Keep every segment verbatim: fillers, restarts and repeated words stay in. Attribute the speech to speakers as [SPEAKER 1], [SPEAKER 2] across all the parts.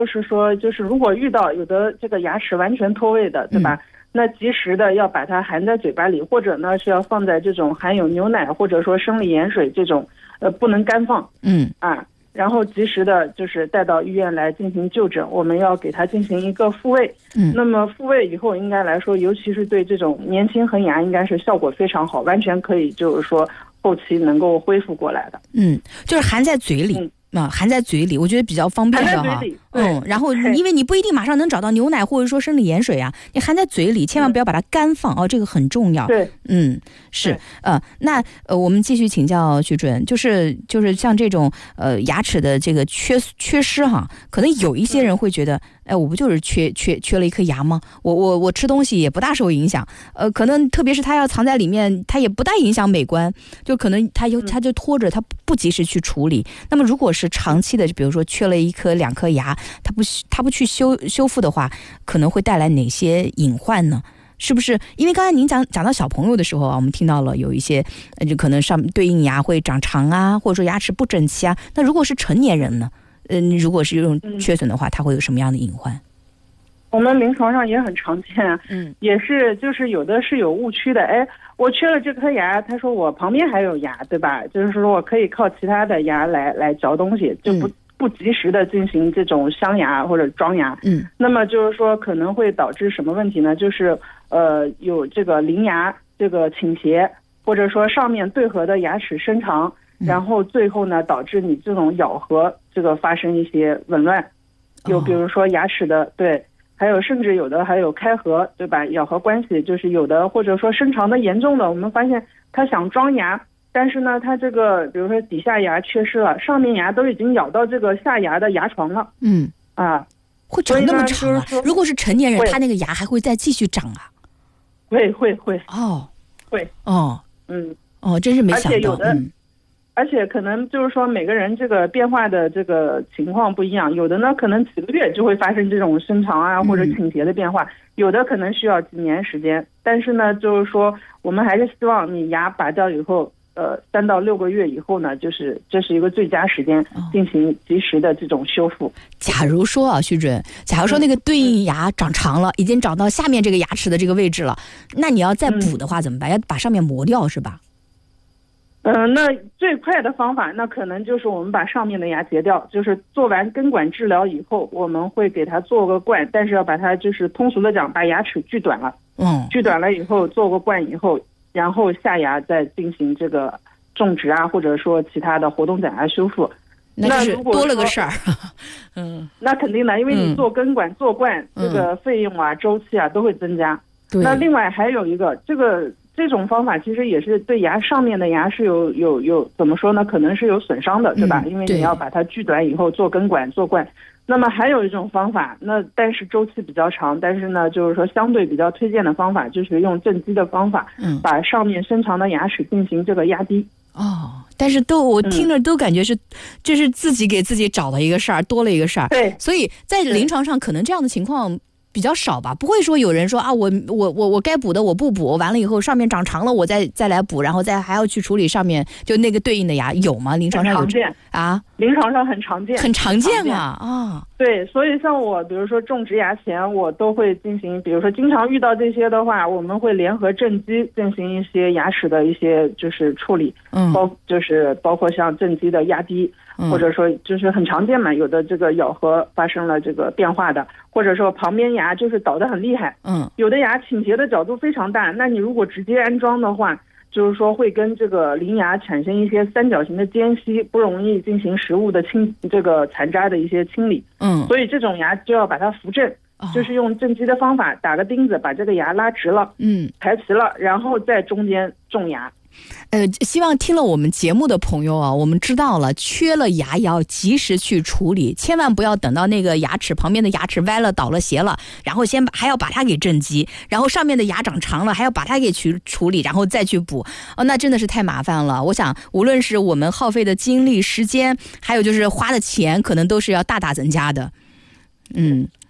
[SPEAKER 1] 就是说，就是如果遇到有的这个牙齿完全脱位的，对吧？嗯，那及时的要把它含在嘴巴里，或者呢是要放在这种含有牛奶或者说生理盐水这种，呃，不能干放，
[SPEAKER 2] 嗯
[SPEAKER 1] 啊，然后及时的就是带到医院来进行就诊，我们要给它进行一个复位。
[SPEAKER 2] 嗯，
[SPEAKER 1] 那么复位以后应该来说，尤其是对这种年轻恒牙，应该是效果非常好，完全可以就是说后期能够恢复过来的。
[SPEAKER 2] 嗯，就是含在嘴里。嗯啊，含在嘴里，我觉得比较方便的哈。嗯，然后因为你不一定马上能找到牛奶或者说生理盐水啊，你含在嘴里，千万不要把它干放哦，这个很重要。
[SPEAKER 1] 对，
[SPEAKER 2] 嗯，是呃，那呃，我们继续请教徐主任，就是就是像这种呃牙齿的这个缺缺失哈，可能有一些人会觉得，哎，我不就是缺缺缺了一颗牙吗？我我我吃东西也不大受影响，呃，可能特别是它要藏在里面，它也不大影响美观，就可能它有它就拖着，它不及时去处理。那么如果是是长期的，比如说缺了一颗两颗牙，它不它不去修修复的话，可能会带来哪些隐患呢？是不是？因为刚才您讲讲到小朋友的时候啊，我们听到了有一些，就可能上对应牙会长长啊，或者说牙齿不整齐啊。那如果是成年人呢？嗯、呃，如果是这种缺损的话，它会有什么样的隐患？
[SPEAKER 1] 我们临床上也很常见啊，嗯，也是就是有的是有误区的，哎，我缺了这颗牙，他说我旁边还有牙，对吧？就是说我可以靠其他的牙来来嚼东西，就不、嗯、不及时的进行这种镶牙或者装牙，嗯，那么就是说可能会导致什么问题呢？就是呃有这个邻牙这个倾斜，或者说上面对合的牙齿伸长，嗯、然后最后呢导致你这种咬合这个发生一些紊乱，有比如说牙齿的、哦、对。还有甚至有的还有开合，对吧？咬合关系就是有的，或者说伸长的严重的，我们发现他想装牙，但是呢，他这个比如说底下牙缺失了，上面牙都已经咬到这个下牙的牙床了。嗯啊，
[SPEAKER 2] 会长那么长啊？如果是成年人，他那个牙还会再继续长啊？
[SPEAKER 1] 会会会
[SPEAKER 2] 哦，
[SPEAKER 1] 会
[SPEAKER 2] 哦，
[SPEAKER 1] 嗯
[SPEAKER 2] 哦，真是没想到。
[SPEAKER 1] 而且有的。
[SPEAKER 2] 嗯
[SPEAKER 1] 而且可能就是说每个人这个变化的这个情况不一样，有的呢可能几个月就会发生这种伸长啊或者倾斜的变化，嗯、有的可能需要几年时间。但是呢，就是说我们还是希望你牙拔掉以后，呃，三到六个月以后呢，就是这是一个最佳时间进行及时的这种修复。
[SPEAKER 2] 假如说啊，徐主任，假如说那个对应牙长长了，嗯、已经长到下面这个牙齿的这个位置了，那你要再补的话怎么办？嗯、要把上面磨掉是吧？
[SPEAKER 1] 嗯、呃，那最快的方法，那可能就是我们把上面的牙截掉，就是做完根管治疗以后，我们会给它做个冠，但是要把它就是通俗的讲，把牙齿锯短了。嗯，锯短了以后做个冠以后，然后下牙再进行这个种植啊，或者说其他的活动假牙修复。
[SPEAKER 2] 那就是多了个事儿。
[SPEAKER 1] 嗯，那肯定的，因为你做根管、嗯、做冠，这个费用啊、周期啊都会增加。对。那另外还有一个这个。这种方法其实也是对牙上面的牙是有有有怎么说呢？可能是有损伤的，对吧？嗯、因为你要把它锯短以后做根管做冠。那么还有一种方法，那但是周期比较长，但是呢，就是说相对比较推荐的方法，就是用正畸的方法，嗯，把上面伸长的牙齿进行这个压低。
[SPEAKER 2] 哦，但是都我听着都感觉是，这、嗯、是自己给自己找了一个事儿，多了一个事儿。
[SPEAKER 1] 对，
[SPEAKER 2] 所以在临床上可能这样的情况比较少吧，不会说有人说啊，我我我我该补的我不补，完了以后上面长长了我再再来补，然后再还要去处理上面就那个对应的牙，有吗？临床上有
[SPEAKER 1] 常见
[SPEAKER 2] 啊？
[SPEAKER 1] 临床上很常见，
[SPEAKER 2] 很常见啊啊！
[SPEAKER 1] 对，所以像我比如说种植牙前，我都会进行，比如说经常遇到这些的话，我们会联合正畸进行一些牙齿的一些就是处理，嗯，包就是包括像正畸的压低。或者说就是很常见嘛，有的这个咬合发生了这个变化的，或者说旁边牙就是倒得很厉害，嗯，有的牙倾斜的角度非常大，那你如果直接安装的话，就是说会跟这个邻牙产生一些三角形的间隙，不容易进行食物的清这个残渣的一些清理，嗯，所以这种牙就要把它扶正。哦、就是用正畸的方法打个钉子把这个牙拉直了，嗯，排齐了，然后在中间种牙。
[SPEAKER 2] 呃，希望听了我们节目的朋友啊，我们知道了，缺了牙要及时去处理，千万不要等到那个牙齿旁边的牙齿歪了、倒了、斜了，然后先把还要把它给正畸，然后上面的牙长长了，还要把它给去处理，然后再去补，哦，那真的是太麻烦了。我想，无论是我们耗费的精力、时间，还有就是花的钱，可能都是要大大增加的。嗯。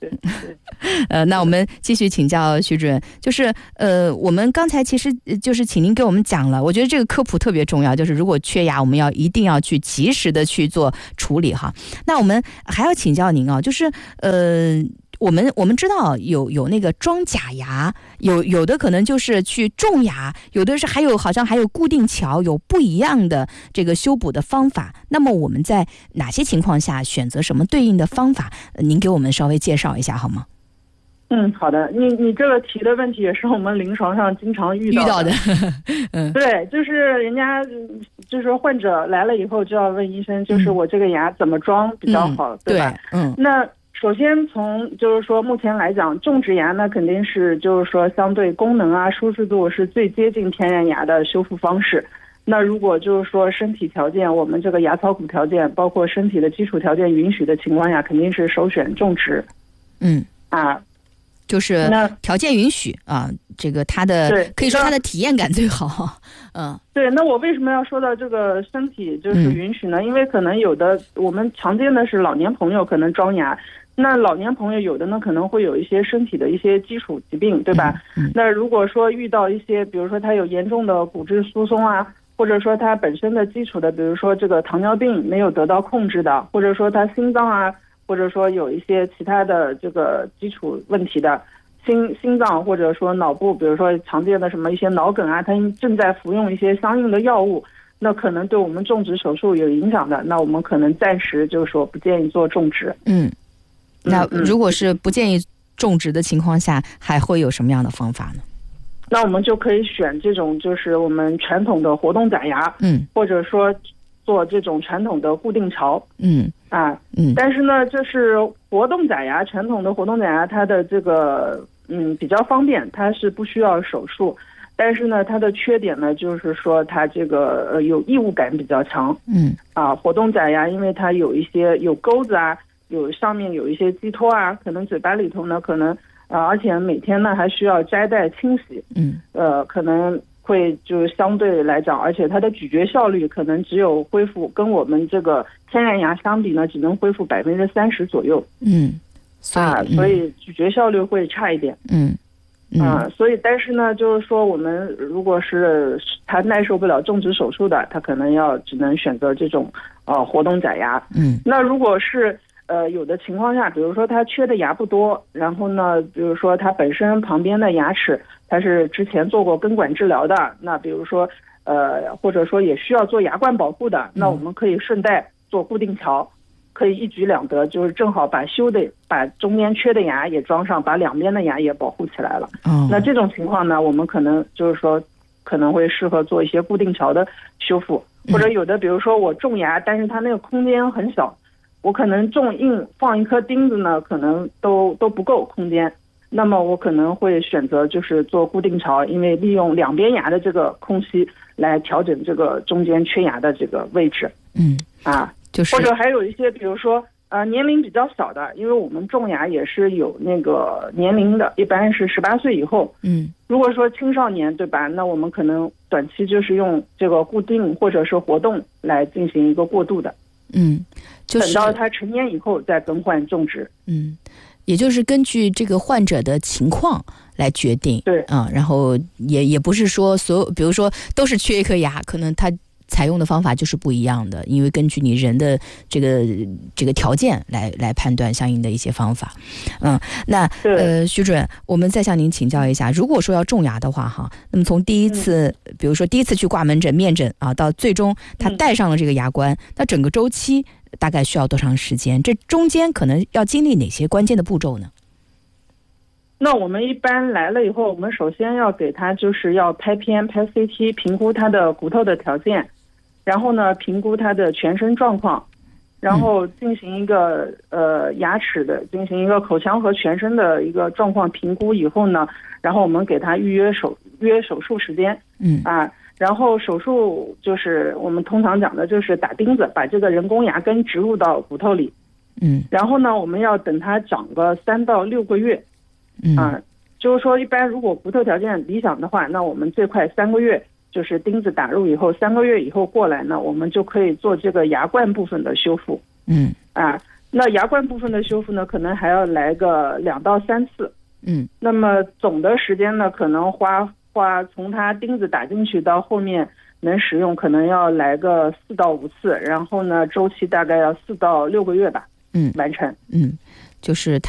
[SPEAKER 1] 对对。
[SPEAKER 2] 呃，那我们继续请教徐主任，就是呃，我们刚才其实就是请您给我们讲了，我觉得这个科普特别重要，就是如果缺牙，我们要一定要去及时的去做处理哈。那我们还要请教您啊，就是呃。我们我们知道有有那个装假牙，有有的可能就是去种牙，有的是还有好像还有固定桥，有不一样的这个修补的方法。那么我们在哪些情况下选择什么对应的方法？您给我们稍微介绍一下好吗？
[SPEAKER 1] 嗯，好的。你你这个提的问题也是我们临床上经常遇到的。
[SPEAKER 2] 遇到的嗯，
[SPEAKER 1] 对，就是人家就是患者来了以后就要问医生，就是我这个牙怎么装比较好，
[SPEAKER 2] 嗯、
[SPEAKER 1] 对吧？
[SPEAKER 2] 嗯，
[SPEAKER 1] 那首先从就是说目前来讲，种植牙呢肯定是就是说相对功能啊、舒适度是最接近天然牙的修复方式。那如果就是说身体条件，我们这个牙槽骨条件，包括身体的基础条件允许的情况下，肯定是首选种植。
[SPEAKER 2] 嗯
[SPEAKER 1] 啊，
[SPEAKER 2] 就是条件允许啊，这个它的可以说它的体验感最好。嗯，
[SPEAKER 1] 对。那我为什么要说到这个身体就是允许呢？
[SPEAKER 2] 嗯、
[SPEAKER 1] 因为可能有的我们常见的是老年朋友可能装牙。那老年朋友有的呢可能会有一些身体的一些基础疾病，对吧？
[SPEAKER 2] 嗯嗯、
[SPEAKER 1] 那如果说遇到一些，比如说他有严重的骨质疏松啊，或者说他本身的基础的，比如说这个糖尿病没有得到控制的，或者说他心脏啊，或者说有一些其他的这个基础问题的心心脏或者说脑部，比如说常见的什么一些脑梗啊，他正在服用一些相应的药物，那可能对我们种植手术有影响的，那我们可能暂时就是说不建议做种植。
[SPEAKER 2] 嗯。那如果是不建议种植的情况下，还会有什么样的方法呢？
[SPEAKER 1] 那我们就可以选这种就是我们传统的活动假牙，
[SPEAKER 2] 嗯，
[SPEAKER 1] 或者说做这种传统的固定桥，
[SPEAKER 2] 嗯
[SPEAKER 1] 啊，
[SPEAKER 2] 嗯。
[SPEAKER 1] 但是呢，就是活动假牙，传统的活动假牙，它的这个嗯比较方便，它是不需要手术，但是呢，它的缺点呢，就是说它这个呃有异物感比较强，
[SPEAKER 2] 嗯，
[SPEAKER 1] 啊，活动假牙因为它有一些有钩子啊。有上面有一些寄托啊，可能嘴巴里头呢，可能啊、呃，而且每天呢还需要摘戴清洗，
[SPEAKER 2] 嗯，
[SPEAKER 1] 呃，可能会就相对来讲，而且它的咀嚼效率可能只有恢复跟我们这个天然牙相比呢，只能恢复百分之三十左右，
[SPEAKER 2] 嗯，所以、
[SPEAKER 1] 啊，所以咀嚼效率会差一点，
[SPEAKER 2] 嗯，嗯
[SPEAKER 1] 啊，所以但是呢，就是说我们如果是他耐受不了种植手术的，他可能要只能选择这种呃活动假牙，
[SPEAKER 2] 嗯，
[SPEAKER 1] 那如果是呃，有的情况下，比如说他缺的牙不多，然后呢，比如说他本身旁边的牙齿，他是之前做过根管治疗的，那比如说，呃，或者说也需要做牙冠保护的，那我们可以顺带做固定桥，可以一举两得，就是正好把修的、把中间缺的牙也装上，把两边的牙也保护起来了。
[SPEAKER 2] 哦，
[SPEAKER 1] 那这种情况呢，我们可能就是说，可能会适合做一些固定桥的修复，或者有的，比如说我种牙，但是它那个空间很小。我可能种硬放一颗钉子呢，可能都都不够空间，那么我可能会选择就是做固定桥，因为利用两边牙的这个空隙来调整这个中间缺牙的这个位置。
[SPEAKER 2] 嗯，
[SPEAKER 1] 啊，
[SPEAKER 2] 就是
[SPEAKER 1] 或者还有一些，比如说呃年龄比较小的，因为我们种牙也是有那个年龄的，一般是十八岁以后。
[SPEAKER 2] 嗯，
[SPEAKER 1] 如果说青少年，对吧？那我们可能短期就是用这个固定或者是活动来进行一个过渡的。
[SPEAKER 2] 嗯，就是
[SPEAKER 1] 等到他成年以后再更换种植。
[SPEAKER 2] 嗯，也就是根据这个患者的情况来决定。
[SPEAKER 1] 对
[SPEAKER 2] 啊，然后也也不是说所有，比如说都是缺一颗牙，可能他采用的方法就是不一样的，因为根据你人的这个这个条件来来判断相应的一些方法。嗯，那呃，徐主任，我们再向您请教一下，如果说要种牙的话，哈，那么从第一次，嗯、比如说第一次去挂门诊面诊啊，到最终他戴上了这个牙冠，嗯、那整个周期大概需要多长时间？这中间可能要经历哪些关键的步骤呢？
[SPEAKER 1] 那我们一般来了以后，我们首先要给他就是要拍片、拍 C T， 评估他的骨头的条件。然后呢，评估他的全身状况，然后进行一个呃牙齿的进行一个口腔和全身的一个状况评估以后呢，然后我们给他预约手预约手术时间，
[SPEAKER 2] 嗯
[SPEAKER 1] 啊，然后手术就是我们通常讲的就是打钉子，把这个人工牙根植入到骨头里，
[SPEAKER 2] 嗯，
[SPEAKER 1] 然后呢，我们要等它长个三到六个月，
[SPEAKER 2] 嗯
[SPEAKER 1] 啊，就是说一般如果骨头条件理想的话，那我们最快三个月。就是钉子打入以后，三个月以后过来呢，我们就可以做这个牙冠部分的修复。
[SPEAKER 2] 嗯
[SPEAKER 1] 啊， 那牙冠部分的修复呢，可能还要来个两到三次。
[SPEAKER 2] 嗯，
[SPEAKER 1] 那么总的时间呢，可能花花从它钉子打进去到后面能使用，可能要来个四到五次，然后呢，周期大概要四到六个月吧。
[SPEAKER 2] 嗯，
[SPEAKER 1] 完成。
[SPEAKER 2] 嗯，就是它。